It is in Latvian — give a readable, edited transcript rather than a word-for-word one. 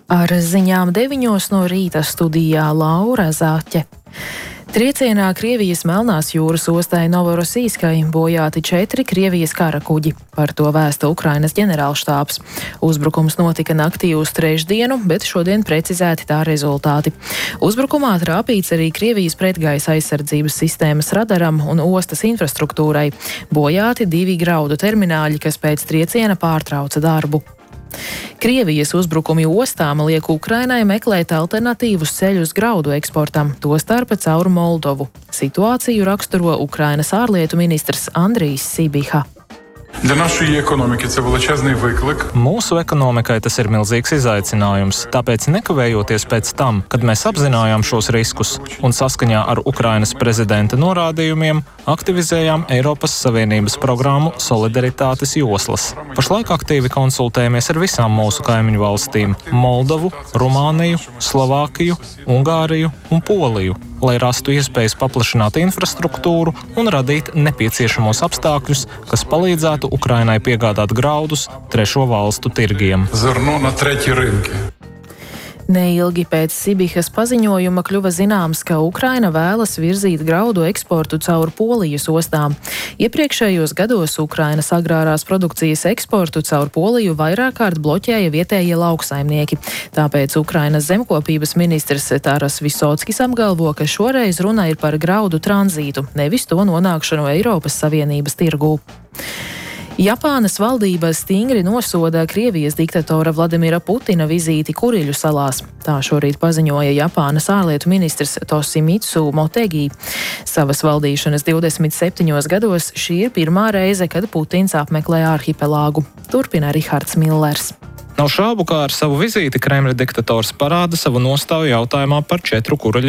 Ar ziņām 9 no rīta studijā Laura Zaķe. Triecienā Krievijas Melnās jūras ostai Novorosijskai bojāti 4 Krievijas karakuģi. Par to vēsta Ukrainas ģenerālštābs. Uzbrukums notika naktī uz trešdienu, bet šodien precizēti tā rezultāti. Uzbrukumā trāpīts arī Krievijas pretgaisa aizsardzības sistēmas radaram un ostas infrastruktūrai. Bojāti 2 graudu termināļi, kas pēc trieciena pārtrauca darbu. Krievijas uzbrukumi ostām liek Ukrainai meklēt alternatīvus ceļus graudu eksportam, tostarp caur Moldovu. Situāciju raksturo Ukrainas ārlietu ministrs Andrijs Sibiha. Mūsu ekonomikai tas ir milzīgs izaicinājums, tāpēc nekavējoties pēc tam, kad mēs apzinājām šos riskus un saskaņā ar Ukrainas prezidenta norādījumiem, aktivizējām Eiropas Savienības programmu Solidaritātes joslas. Pašlaik aktīvi konsultējamies ar visām mūsu kaimiņu valstīm - Moldovu, Rumāniju, Slovākiju, Ungāriju un Poliju, lai rastu iespējas paplašināt infrastruktūru un radīt nepieciešamos apstākļus, kas palīdzētu Ukrainai piegādāt graudus trešo valstu tirgiem. Neilgi pēc Sibihas paziņojuma kļuva zināms, ka Ukraina vēlas virzīt graudu eksportu caur Polijas ostām. Iepriekšējos gados Ukrainas agrārās produkcijas eksportu caur Poliju vairāk kārt bloķēja vietējie lauksaimnieki. Tāpēc Ukrainas zemkopības ministrs Taras Visockis apgalvo, ka šoreiz runa ir par graudu tranzītu, nevis to nonākšanu Eiropas Savienības tirgū. Japānas valdība stingri nosoda Krievijas diktatora Vladimira Putina vizīti Kuriļu salās. Tā šorīt paziņoja Japānas ārlietu ministrs Toshimitsu Motegi. Savas valdīšanas 27 gados šī ir pirmā reize, kad Putins apmeklē arhipelāgu. Turpina Rihards Millers. Nav šaubu, kā ar savu vizīti Kremļa diktators parāda savu nostāju jautājumā par 4 Kuriļu